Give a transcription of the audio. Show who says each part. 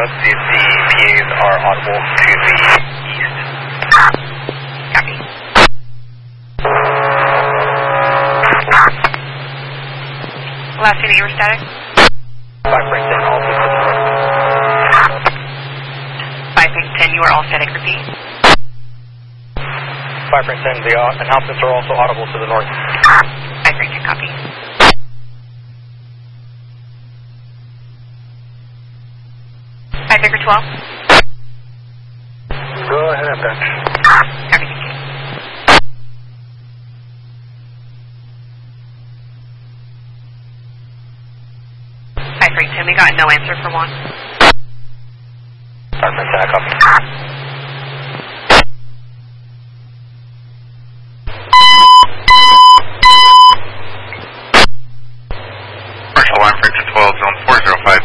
Speaker 1: note if the PAs are audible to the east.
Speaker 2: Copy. Last unit, you were static?
Speaker 1: 5.10, all to the north.
Speaker 2: 5.10, you are all static, repeat.
Speaker 1: 5.10, the announcements are also audible to the north.
Speaker 2: 5.10, copy. 5.12.
Speaker 1: Go ahead, I'm done.
Speaker 2: Copy, thank you. 5.10, we got no answer for 1.
Speaker 1: 5.10, I copy.
Speaker 3: Marshal alarm for 12, zone 405.